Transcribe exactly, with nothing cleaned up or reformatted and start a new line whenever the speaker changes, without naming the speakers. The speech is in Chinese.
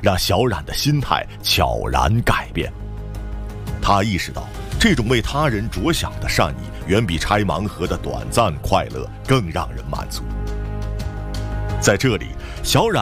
让小冉的心态悄然改变。他意识到，这种为他人着想的善意，远比拆盲盒的短暂快乐更让人满足。在这里，小冉